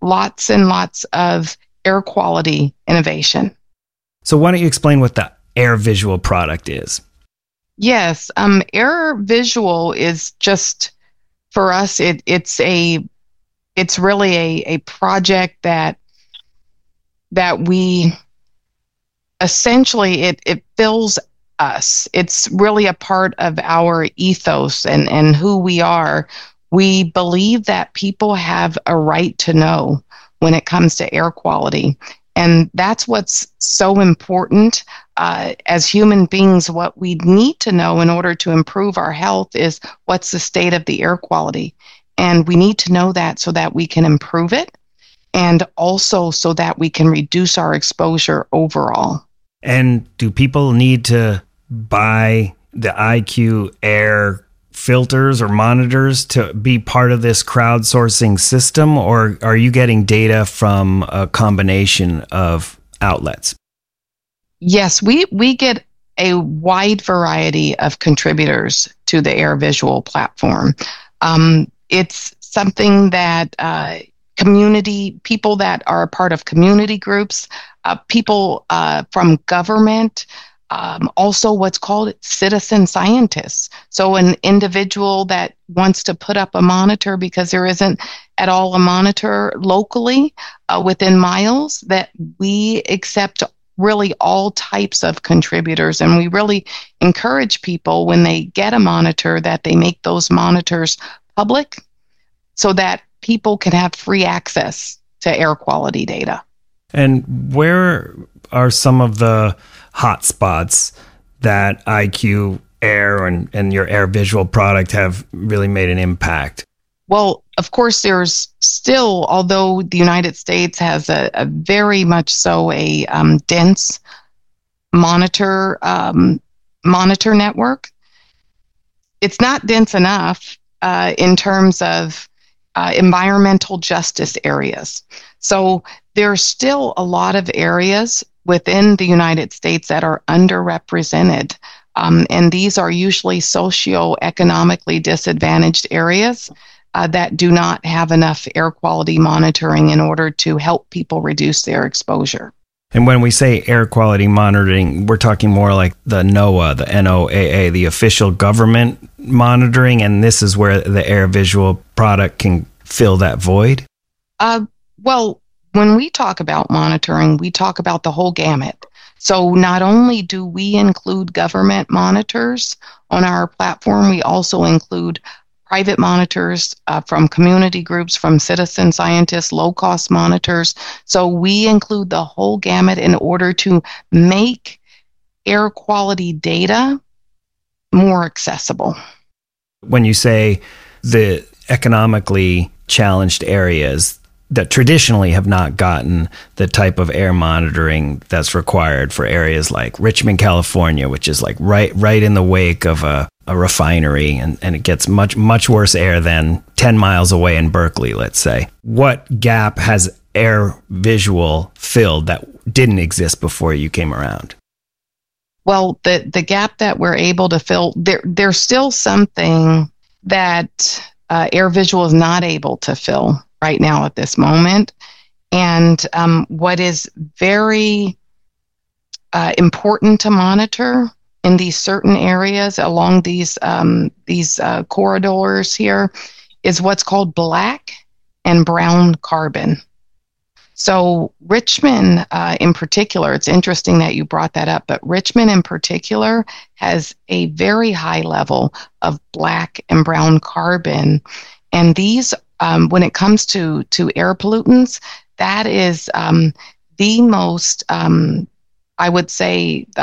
lots and lots of air quality innovation. So why don't you explain what the AirVisual product is? Yes, AirVisual is just, for us, it's really a project that we essentially, it fills us. It's really a part of our ethos and who we are. We believe that people have a right to know when it comes to air quality. And that's what's so important. As human beings, what we need to know in order to improve our health is what's the state of the air quality. And we need to know that so that we can improve it, and also so that we can reduce our exposure overall. And do people need to buy the IQ Air filters or monitors to be part of this crowdsourcing system, or are you getting data from a combination of outlets? Yes, we get a wide variety of contributors to the AirVisual platform. It's something that people that are a part of community groups, people from government, also what's called citizen scientists. So an individual that wants to put up a monitor because there isn't at all a monitor locally within miles, that we accept really all types of contributors. And we really encourage people when they get a monitor that they make those monitors public so that people can have free access to air quality data. And where are some of the hot spots that IQ Air and your AirVisual product have really made an impact? Well, of course, there's still, although the United States has a very much so a dense monitor network, it's not dense enough in terms of environmental justice areas. So there's still a lot of areas within the United States that are underrepresented. And these are usually socioeconomically disadvantaged areas that do not have enough air quality monitoring in order to help people reduce their exposure. And when we say air quality monitoring, we're talking more like the NOAA, the NOAA, the official government monitoring, and this is where the AirVisual product can fill that void? Well, when we talk about monitoring, we talk about the whole gamut. So not only do we include government monitors on our platform, we also include private monitors from community groups, from citizen scientists, low-cost monitors. So we include the whole gamut in order to make air quality data more accessible. When you say the economically challenged areas that traditionally have not gotten the type of air monitoring that's required for areas like Richmond, California, which is like right in the wake of a refinery, and it gets much worse air than 10 miles away in Berkeley, let's say. What gap has AirVisual filled that didn't exist before you came around? Well, the gap that we're able to fill, there's still something that AirVisual is not able to fill right now at this moment. And what is very important to monitor in these certain areas along these corridors here is what's called black and brown carbon. So Richmond in particular, it's interesting that you brought that up, but Richmond in particular has a very high level of black and brown carbon. And these, when it comes to air pollutants, that is the most, I would say, one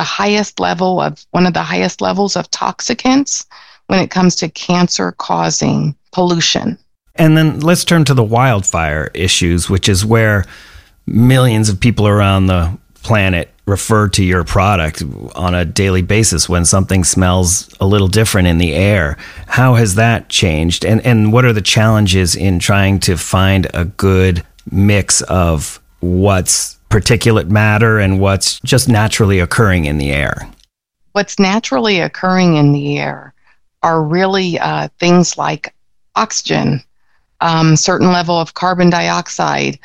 of the highest levels of toxicants when it comes to cancer-causing pollution. And then let's turn to the wildfire issues, which is where millions of people around the planet refer to your product on a daily basis when something smells a little different in the air. How has that changed? And what are the challenges in trying to find a good mix of what's particulate matter and what's just naturally occurring in the air? What's naturally occurring in the air are really things like oxygen, certain level of carbon dioxide,